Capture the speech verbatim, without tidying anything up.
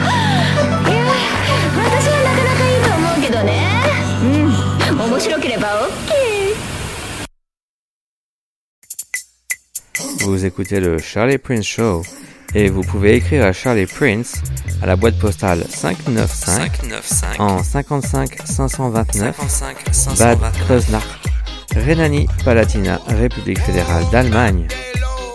私はなかなかいいと思うけどね。うん、面白ければ OK。 Vous écoutez le Charlie Prince Show et vous pouvez écrire à Charlie Prince à la boîte postale cinq cent quatre-vingt-quinze en cinquante-cinq cinq cent vingt-neuf Bad Kreuznach, Rhénanie-Palatinat, République fédérale d'Allemagne.